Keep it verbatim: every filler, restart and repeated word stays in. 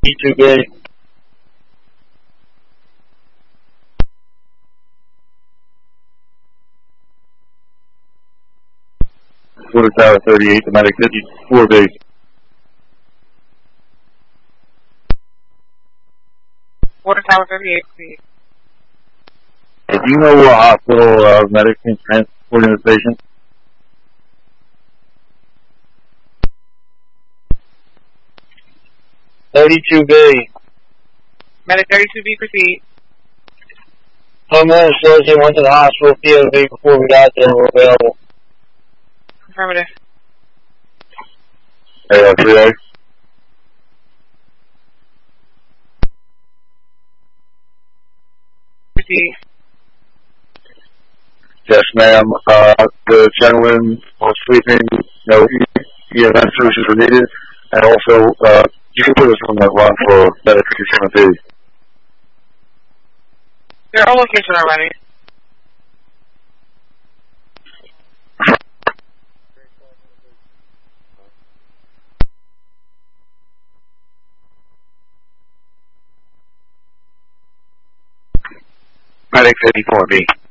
E two B. Water Tower thirty-eight, the medic fifty-four B. Water Tower thirty-eight, please. Do you know what hospital uh, medic can transport in the patient? thirty-two B. Medic thirty-two B, proceed. Homeland Associate went to the hospital P O V before we got there and were available. Affirmative. A R three A. Proceed. Yes, ma'am. Uh, the gentleman was sleeping. No E M S services were needed. And also, uh, you can put us on that run for medic fifty-seven B. They're all location already. Medic fifty-four B.